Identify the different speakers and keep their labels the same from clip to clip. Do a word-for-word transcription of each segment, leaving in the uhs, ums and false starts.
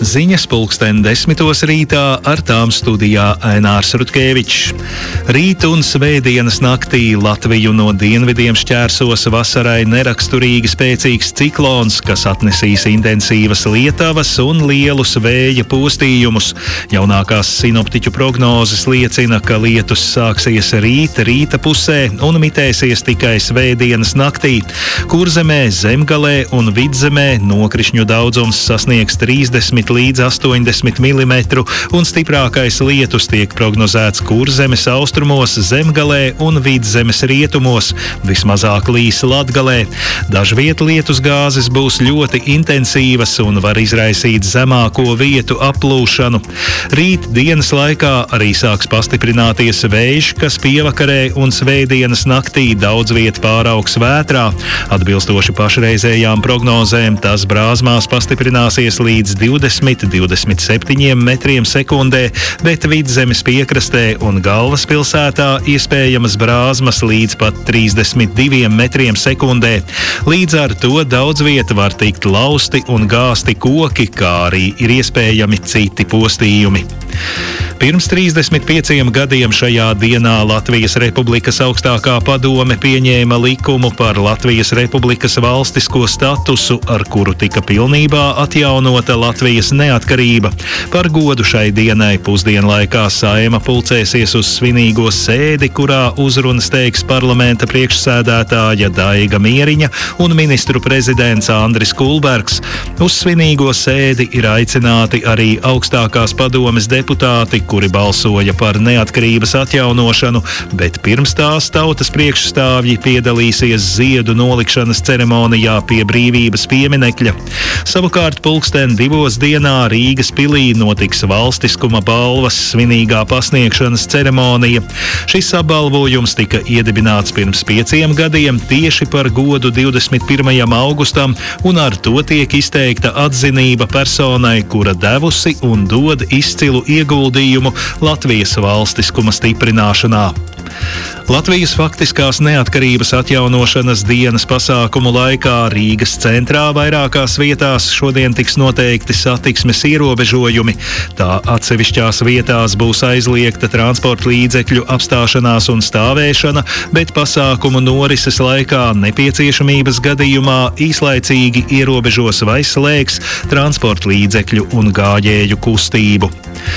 Speaker 1: Ziņas pulksten desmitos rītā, ar tām studijā Ainārs Rutkevičs. Rīt un svētdienas naktī Latviju no dienvidiem šķērsos vasarai neraksturīgi spēcīgs ciklons, kas atnesīs intensīvas lietavas un lielus vēja postījumus. Jaunākās sinoptiķu prognozes liecina, ka lietus sāksies rīt, rīta pusē un mitēsies tikai svētdienas naktī. Kurzemē, Zemgalē un Vidzemē nokrišņu daudzums sasniegs trīsdesmit līdz astoņdesmit milimetru, un stiprākais lietus tiek prognozēts Kurzemes austrumos, Zemgalē un Vidzemes rietumos. Vismazāk līs Latgalē. Dažviet lietus gāzes būs ļoti intensīvas un var izraisīt zemāko vietu aplūšanu. Rīt dienas laikā arī sāks pastiprināties vējš, kas pievakarē un svētdienas naktī daudz viet pāraugs vētrā. Atbilstoši pašreizējām prognozēm, tas Brāzmās pastiprināsies līdz divdesmit līdz divdesmit septiņiem metriem sekundē, bet Vidzemes piekrastē un galvaspilsētā iespējamas brāzmas līdz pat trīsdesmit diviem metriem sekundē. Līdz ar to daudz vieta var tikt lausti un gāsti koki, kā arī ir iespējami citi postījumi. Pirms trīsdesmit pieciem gadiem šajā dienā Latvijas Republikas augstākā padome pieņēma likumu par Latvijas Republikas valstisko statusu, ar kuru tika pilnībā atjaunota Latvijas neatkarība. Par godu šai dienai pusdienlaikā Saeima pulcēsies uz svinīgo sēdi, kurā uzrunas teiks parlamenta priekšsēdētāja Daiga Mieriņa un ministru prezidents Andris Kulbergs. Uz svinīgo sēdi ir aicināti arī augstākās padomes deputāti, kuri balsoja par neatkarības atjaunošanu, bet pirms tās tautas priekšstāvji piedalīsies ziedu nolikšanas ceremonijā pie brīvības pieminekļa. Savukārt pulksten divos dienā Rīgas pilī notiks valstiskuma balvas svinīgā pasniegšanas ceremonija. Šis apbalvojums tika iedibināts pirms pieciem gadiem tieši par godu divdesmit pirmajam augustam, un ar to tiek izteikta atzinība personai, kura devusi un dod izcilu ieguldījumu Latvijas valstiskuma stiprināšanā. Latvijas faktiskās neatkarības atjaunošanas dienas pasākumu laikā Rīgas centrā vairākās vietās šodien tiks noteikti satiksmes ierobežojumi. Tā atsevišķās vietās būs aizliegta transporta līdzekļu apstāšanās un stāvēšana, bet pasākumu norises laikā nepieciešamības gadījumā īslaicīgi ierobežos vai slēgs transporta līdzekļu un gājēju kustību.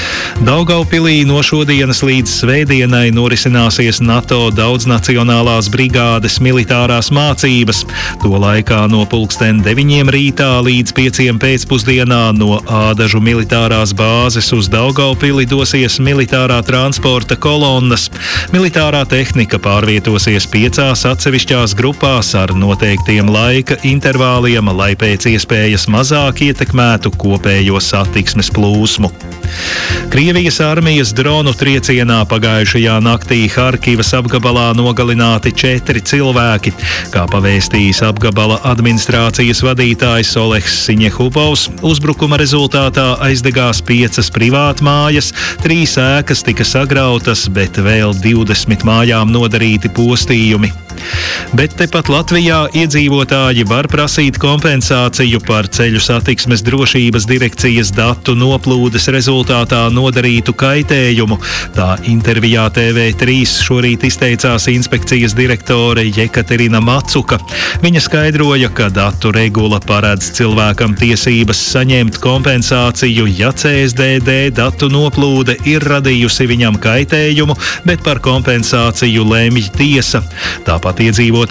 Speaker 1: Daugaupilī no šodienas līdz svētdienai norisināsies NATO daudznacionālās brigādes militārās mācības. To laikā no pulksten deviņiem rītā līdz pieciem pēcpusdienā no Ādažu militārās bāzes uz Daugaupili dosies militārā transporta kolonnas. Militārā tehnika pārvietosies piecās atsevišķās grupās ar noteiktiem laika intervāliem, lai pēc iespējas mazāk ietekmētu kopējo satiksmes plūsmu. Krievijas armijas dronu triecienā pagājušajā naktī Harkivas apgabalā nogalināti četri cilvēki. Kā pavēstījis apgabala administrācijas vadītājs Olehs Siņehubovs, uzbrukuma rezultātā aizdegās piecas privātmājas, trīs ēkas tika sagrautas, bet vēl divdesmit mājām nodarīti postījumi. Bet tepat Latvijā iedzīvotāji var prasīt kompensāciju par ceļu satiksmes drošības direkcijas datu noplūdes rezultātā nodarītu kaitējumu. Tā intervijā T V trīs šorīt izteicās inspekcijas direktore Jekaterina Macuka. Viņa skaidroja, ka datu regula paredz cilvēkam tiesības saņemt kompensāciju, ja C S D D datu noplūde ir radījusi viņam kaitējumu, bet par kompensāciju lemj tiesa. Tāpat iedzīvotāji